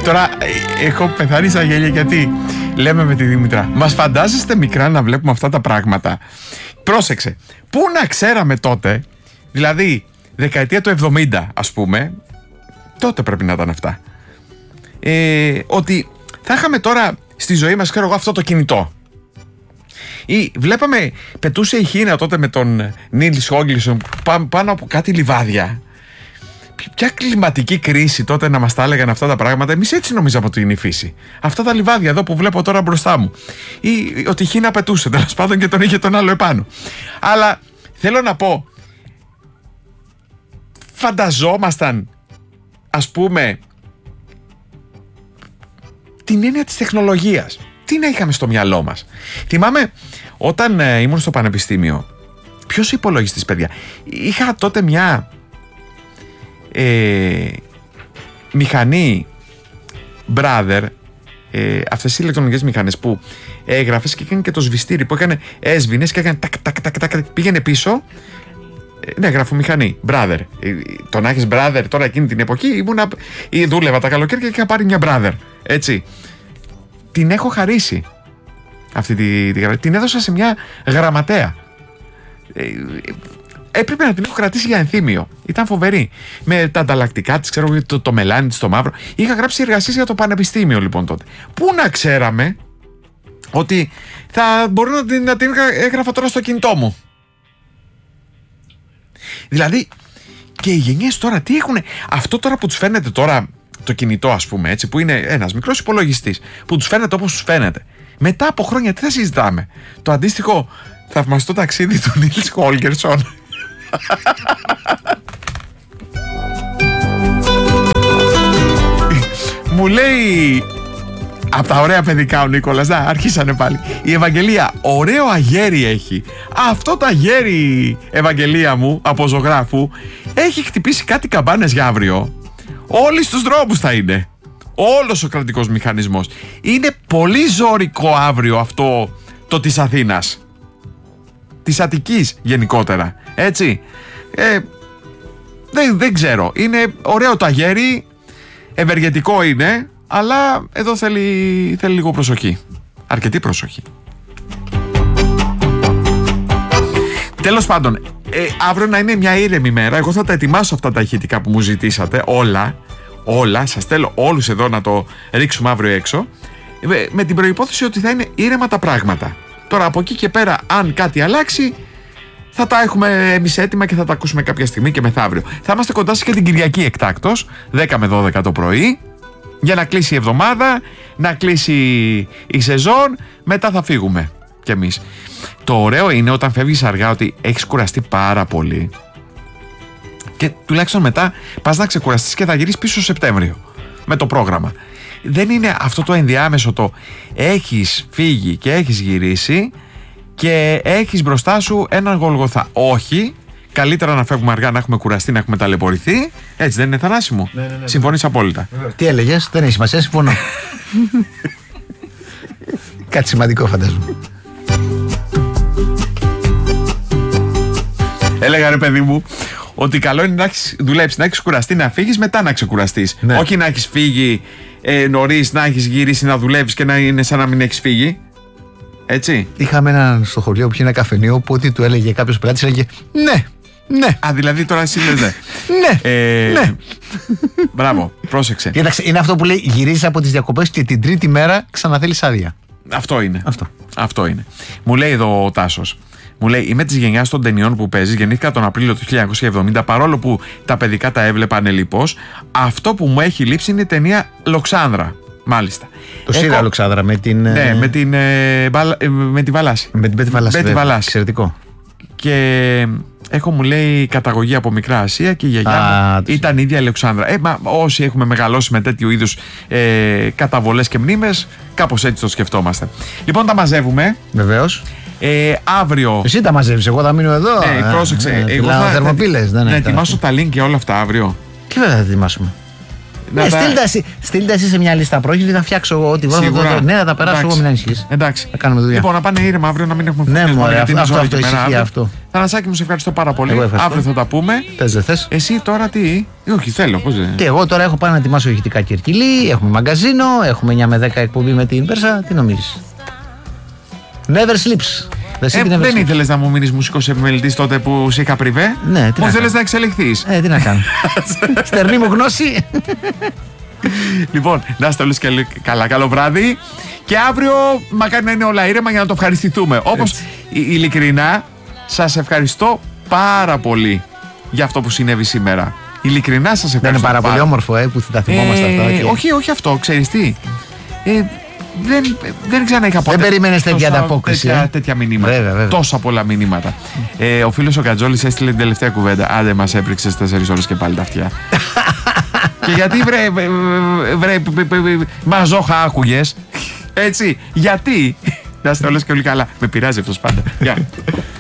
Τώρα έχω πεθάνει στα γέλια γιατί λέμε με τη Δήμητρα, μας φαντάζεστε μικρά να βλέπουμε αυτά τα πράγματα? Πρόσεξε, πού να ξέραμε τότε, δηλαδή δεκαετία του 70 ας πούμε, τότε πρέπει να ήταν αυτά, ότι θα είχαμε τώρα στη ζωή μας, ξέρω εγώ, αυτό το κινητό. Ή βλέπαμε, πετούσε η Χίνα τότε με τον Νίλς Χόγκλισον πάνω από κάτι λιβάδια. Ποια κλιματική κρίση τότε να μας τα έλεγαν αυτά τα πράγματα? Εμείς έτσι νομίζαμε ότι είναι η φύση. Αυτά τα λιβάδια εδώ που βλέπω τώρα μπροστά μου. Ή ότι η Χίνα πετούσε τέλος πάντων και τον είχε τον άλλο επάνω. Αλλά θέλω να πω, φανταζόμασταν ας πούμε την έννοια της τεχνολογίας? Τι να είχαμε στο μυαλό μας? Θυμάμαι όταν ήμουν στο πανεπιστήμιο, ποιος υπολογιστής, παιδιά? Είχα τότε μια μηχανή Brother, αυτές οι ηλεκτρονικές μηχανές που έγραφες και έκανε και το σβηστήρι που έκανε, έσβηνες και έκανε τακ, πήγαινε πίσω. Ναι, γραφομηχανή, Brother. Το να έχεις Brother τώρα εκείνη την εποχή, δούλευα τα καλοκαίρια και είχα πάρει μια Brother, έτσι. Την έχω χαρίσει αυτή την έδωσα σε μια γραμματέα. Έπρεπε να την έχω κρατήσει για ενθύμιο. Ήταν φοβερή. Με τα ανταλλακτικά της, ξέρω, το μελάνι της, το μαύρο. Είχα γράψει εργασίες για το πανεπιστήμιο λοιπόν τότε. Πού να ξέραμε ότι θα μπορώ να την έγραφα τώρα στο κινητό μου? Δηλαδή, και οι γενιές τώρα τι έχουν? Αυτό τώρα που τους φαίνεται τώρα το κινητό, ας πούμε, έτσι, που είναι ένας μικρός υπολογιστής, που τους φαίνεται όπως τους φαίνεται. Μετά από χρόνια τι θα συζητάμε? Το αντίστοιχο θαυμαστό ταξίδι του Νίλς Χόλγκερσον. Μου λέει, από τα ωραία παιδικά ο Νίκολας, αρχίσανε πάλι. Η Ευαγγελία ωραίο αγέρι έχει. Αυτό το αγέρι, Ευαγγελία μου, από ζωγράφου, έχει χτυπήσει κάτι καμπάνες για αύριο. Όλοι στους δρόμους θα είναι. Όλος ο κρατικός μηχανισμός. Είναι πολύ ζωρικό αύριο αυτό το της Αθήνας, της Αττικής γενικότερα, έτσι. Δεν ξέρω. Είναι ωραίο το αγέρι, ευεργετικό είναι, αλλά εδώ θέλει λίγο προσοχή. Αρκετή προσοχή. Τέλος πάντων, αύριο να είναι μια ήρεμη μέρα. Εγώ θα τα ετοιμάσω αυτά τα ηχητικά που μου ζητήσατε, όλα, σας θέλω όλους εδώ να το ρίξουμε αύριο έξω, με την προϋπόθεση ότι θα είναι ήρεμα τα πράγματα. Τώρα από εκεί και πέρα, αν κάτι αλλάξει, θα τα έχουμε εμείς έτοιμα και θα τα ακούσουμε κάποια στιγμή και μεθαύριο. Θα είμαστε κοντά σας και την Κυριακή εκτάκτως, 10 με 12 το πρωί, για να κλείσει η εβδομάδα, να κλείσει η σεζόν, μετά θα φύγουμε κι εμείς. Το ωραίο είναι όταν φεύγεις αργά ότι έχεις κουραστεί πάρα πολύ και τουλάχιστον μετά πας να ξεκουραστείς και θα γυρίσεις πίσω Σεπτέμβριο με το πρόγραμμα. Δεν είναι αυτό το ενδιάμεσο, το έχεις φύγει και έχεις γυρίσει και έχεις μπροστά σου έναν Γολγοθά. Όχι, καλύτερα να φεύγουμε αργά, να έχουμε κουραστεί, να έχουμε ταλαιπωρηθεί. Έτσι δεν είναι, Θανάση μου? Ναι. Συμφωνείς απόλυτα? Τι έλεγες? Δεν έχει σημασία, συμφωνώ. Κάτι σημαντικό φαντάζομαι. Έλεγα, ρε παιδί μου, ότι καλό είναι να έχεις δουλέψει, να έχεις κουραστεί, να φύγεις, μετά να ξεκουραστείς. Ναι. Όχι να έχεις φύγει νωρίς, να έχεις γυρίσει να δουλεύεις και να είναι σαν να μην έχεις φύγει. Έτσι. Είχαμε έναν στο χωριό που είχε ένα καφενείο που ό,τι του έλεγε κάποιος πελάτης έλεγε ναι. Α, δηλαδή τώρα εσύ λες ναι. Μπράβο, πρόσεξε. Κοίταξε, είναι αυτό που λέει γυρίζεις από τις διακοπές και την τρίτη μέρα ξαναθέλεις άδεια. Αυτό είναι. Μου λέει εδώ ο Τάσος. Μου λέει, είμαι της γενιάς των ταινιών που παίζεις. Γεννήθηκα τον Απρίλιο του 1970. Παρόλο που τα παιδικά τα έβλεπα ανελιπώς, αυτό που μου έχει λείψει είναι η ταινία Λοξάνδρα. Μάλιστα. Το Σύρα Λοξάνδρα με την. Ναι, με τη Βαλάση. Με την Πέτη Βαλάση. Εξαιρετικό. Και έχω, μου λέει, καταγωγή από Μικρά Ασία και η γιαγιά μου ήταν ίδια η Λοξάνδρα. Όσοι έχουμε μεγαλώσει με τέτοιου είδους καταβολές και μνήμες, κάπως έτσι το σκεφτόμαστε. Λοιπόν, τα μαζεύουμε. Βεβαίως. Αύριο. Εσύ τα μαζεύεις, εγώ θα μείνω εδώ. Ναι, πρόσεξε. Εγώ θα θερμοπύλες. Να ετοιμάσω τα link για όλα αυτά αύριο. Και βέβαια θα ετοιμάσουμε. Στείλτε εσύ σε μια λίστα πρόχειρη, θα φτιάξω εγώ ό,τι βρω. Ναι, θα τα περάσω εγώ, μην ανησυχείς. Εντάξει. Θα κάνουμε δουλειά. Λοιπόν, να πάνε ήρεμα αύριο, να μην έχουμε φωτιές. Ναι, μωρέ, αυτό ισχύει αυτό. Θανασάκη, μου σε ευχαριστώ πάρα πολύ. Αύριο θα τα πούμε. Θες. Εσύ τώρα τι? Όχι, θέλω. Πώς δεν. Και εγώ τώρα έχω πάει να ετοιμάσω ηχητικά Κυρκυλή, έχουμε μαγκαζίνο, έχουμε 9 με 10 εκπομπή με την Πέρσα. Τι νομίζεις? Never sleeps. Δεν ήθελες να μου μείνεις μουσικός επιμελητής τότε που σε είχα πριβέ? Ναι, τι μου θέλεις να εξελιχθείς? Τι να κάνω. Στερνή μου γνώση. Λοιπόν, να είστε όλους και καλά, καλό βράδυ. Και αύριο μακάρι να είναι όλα ήρεμα για να το ευχαριστηθούμε. Όπως ειλικρινά σας ευχαριστώ πάρα πολύ για αυτό που συνέβη σήμερα. Ειλικρινά σας ευχαριστώ. Δεν είναι πάρα πολύ όμορφο που θα τα θυμόμαστε αυτά? Όχι αυτό, ξέρεις τι. Δεν ξανά είχα ποτέ. Δεν περίμενες τέτοια ανταπόκριση. Τέτοια μηνύματα. Βέβαια. Τόσα πολλά μηνύματα. Ο φίλος ο Κατζόλης έστειλε την τελευταία κουβέντα. Άντε, μας έπριξες 4 ώρες και πάλι τα αυτιά. Και γιατί βρε μαζόχα άκουγες? Έτσι, γιατί? Να είστε όλες και όλοι καλά. Με πειράζει αυτός πάντα. Γεια.